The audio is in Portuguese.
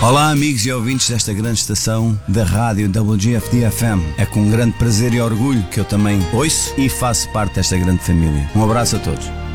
Olá amigos e ouvintes desta grande estação da rádio WGFD-FM. É com grande prazer e orgulho que eu também ouço e faço parte desta grande família. Um abraço a todos.